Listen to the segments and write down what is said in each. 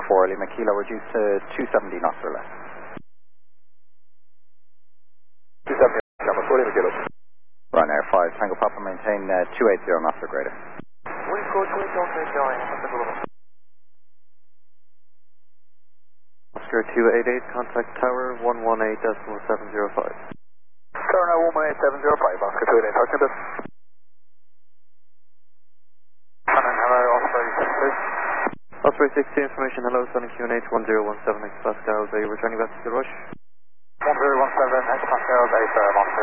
4 Lima Kilo, reduced to 270 knots or less. 270, Shamrock 4 Lima Kilo. Ryanair 5 Tango Papa, maintain 280 knots or greater. Wind code 280, join. Oscar 288, contact tower 118.705. Tower now 118.705, Oscar 288, talk to this. Osprey 60, information, hello, Sonic QNH 1017 X Pascal, are you returning back to the rush? 1017 X Pascal, Osprey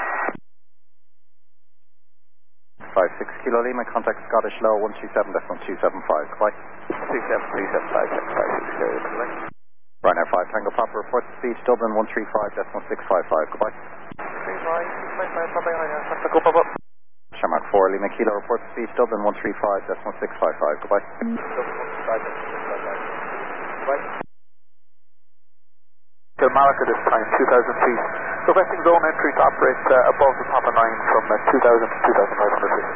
60. 56 Kilo Lima, contact Scottish Low 127.275, goodbye. 27375, 56 Kilo Lima. Ryanair 5 Tango Papa, report speed Dublin 135.655, goodbye. 135.655, Papa, Tango Papa. Shamrock 4 Lima Kilo, report speed Dublin 135.655, goodbye. Kilmallock this time, 2,000 feet. Requesting zone entry to operate above the Papa 9 from 2,000 to 2,500 feet.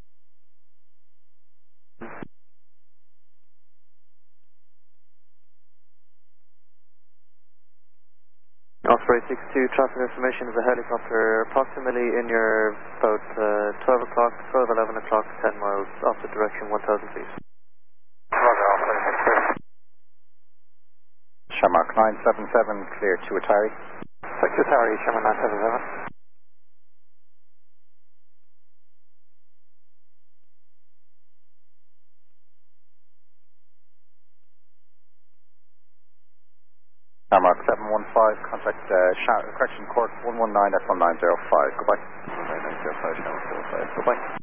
Osprey 62, traffic information is a helicopter approximately in your about 12 o'clock, 11 o'clock, 10 miles opposite direction, 1,000 feet. Roger, Osprey 62. Shamrock 977, clear to Atari. Thank you, Atari, Shamrock 977. Shamrock 715, contact correction course 119 at 1905, goodbye. 1905, Shamrock 715, goodbye.